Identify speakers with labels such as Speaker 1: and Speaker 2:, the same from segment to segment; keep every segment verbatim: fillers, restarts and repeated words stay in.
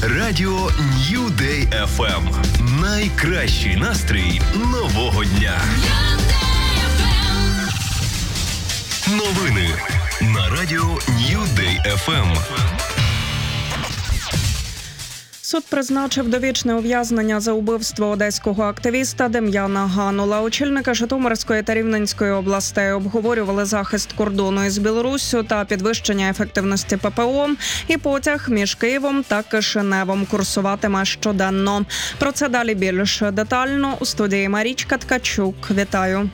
Speaker 1: Радіо New Day еф ем. Найкращий настрій нового дня. Новини на Радіо New Day еф ем.
Speaker 2: Суд призначив довічне ув'язнення за убивство одеського активіста Дем'яна Ганула. Очільники Житомирської та Рівненської областей обговорювали захист кордону із Білоруссю та підвищення ефективності пе пе о. І потяг між Києвом та Кишиневом курсуватиме щоденно. Про це далі більш детально у студії Марічка Ткачук. Вітаю.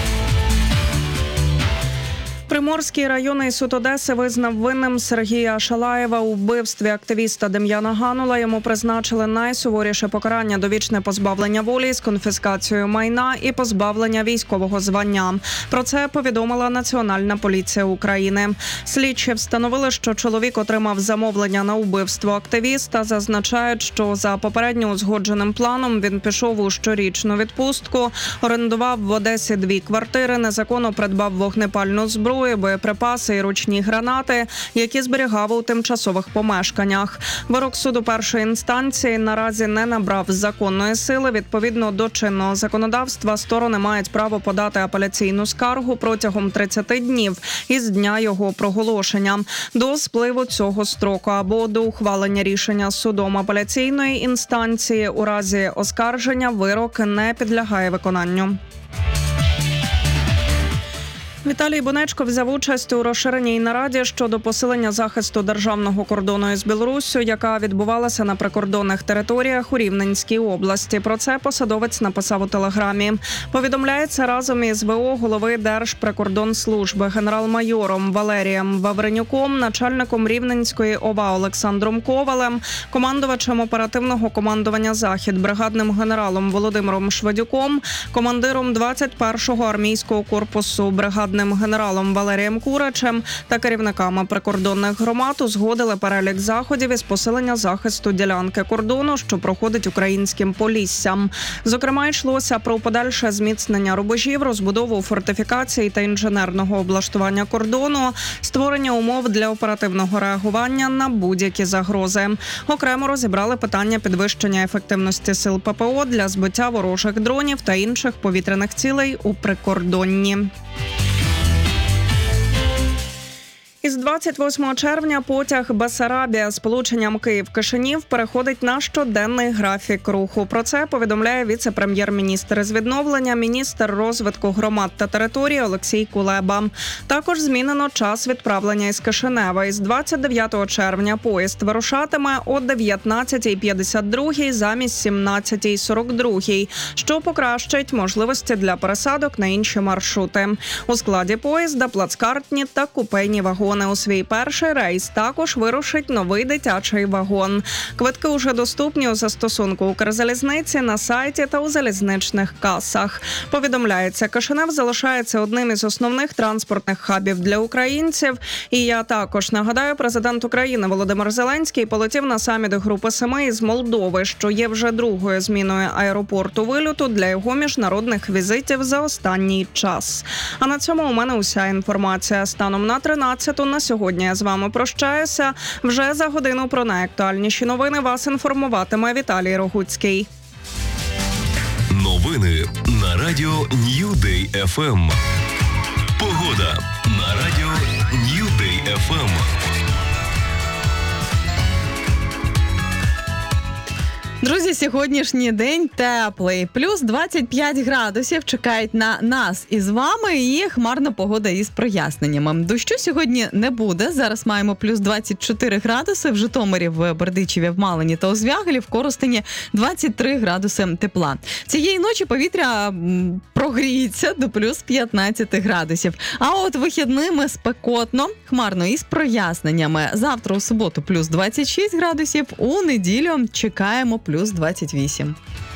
Speaker 2: Приморський районний суд Одеси визнав винним Сергія Шалаєва у вбивстві активіста Дем'яна Ганула. Йому призначили найсуворіше покарання – довічне позбавлення волі з конфіскацією майна і позбавлення військового звання. Про це повідомила Національна поліція України. Слідчі встановили, що чоловік отримав замовлення на вбивство активіста. Зазначають, що за попередньо узгодженим планом він пішов у щорічну відпустку, орендував в Одесі дві квартири, незаконно придбав вогнепальну зброю, боєприпаси і ручні гранати, які зберігав у тимчасових помешканнях. Вирок суду першої інстанції наразі не набрав законної сили. Відповідно до чинного законодавства, сторони мають право подати апеляційну скаргу протягом тридцяти днів із дня його проголошення до спливу цього строку або до ухвалення рішення судом апеляційної інстанції. У разі оскарження вирок не підлягає виконанню. Віталій Бунечко взяв участь у розширеній нараді щодо посилення захисту державного кордону із Білоруссю, яка відбувалася на прикордонних територіях у Рівненській області. Про це посадовець написав у телеграмі. Повідомляється, разом із ве о голови Держприкордонслужби генерал-майором Валерієм Вавренюком, начальником Рівненської о ва Олександром Ковалем, командувачем оперативного командування «Захід» бригадним генералом Володимиром Шведюком, командиром двадцять першого армійського корпусу бригадним генералом Валерієм Курачем та керівниками прикордонних громад узгодили перелік заходів із посилення захисту ділянки кордону, що проходить українським Поліссям. Зокрема, йшлося про подальше зміцнення рубежів, розбудову фортифікацій та інженерного облаштування кордону, створення умов для оперативного реагування на будь-які загрози. Окремо розібрали питання підвищення ефективності сил пе пе о для збиття ворожих дронів та інших повітряних цілей у прикордонні. Із двадцять восьмого червня потяг Бессарабія з сполученням Київ-Кишинів переходить на щоденний графік руху. Про це повідомляє віце-прем'єр-міністр з відновлення, міністр розвитку громад та територій Олексій Кулеба. Також змінено час відправлення із Кишинева. Із двадцять дев'ятого червня поїзд вирушатиме о дев'ятнадцятій п'ятдесят другій замість сімнадцятій сорок другій, що покращить можливості для пересадок на інші маршрути. У складі поїзда плацкартні та купейні вагони. У свій перший рейс також вирушить новий дитячий вагон. Квитки уже доступні у застосунку Укрзалізниці, на сайті та у залізничних касах. Повідомляється, Кишинев залишається одним із основних транспортних хабів для українців. І я також нагадаю, президент України Володимир Зеленський полетів на саміт Групи Семи із Молдови, що є вже другою зміною аеропорту вильоту для його міжнародних візитів за останній час. А на цьому у мене уся інформація. Станом на тринадцяту на сьогодні я з вами прощаюся. Вже за годину про найактуальніші новини вас інформуватиме Віталій Рогуцький.
Speaker 1: Новини на Радіо New Day еф ем. Погода на Радіо New Day еф ем.
Speaker 3: Друзі, сьогоднішній день теплий. Плюс двадцять п'ять градусів чекають на нас із вами і хмарна погода із проясненнями. Дощу сьогодні не буде. Зараз маємо плюс двадцять чотири градуси. В Житомирі, в Бердичеві, в Малині та у Звягелі, в Коростені двадцять три градуси тепла. Цієї ночі повітря прогріється до плюс п'ятнадцять градусів. А от вихідними спекотно, хмарно із проясненнями. Завтра у суботу плюс двадцять шість градусів, у неділю чекаємо плюс двадцять вісім.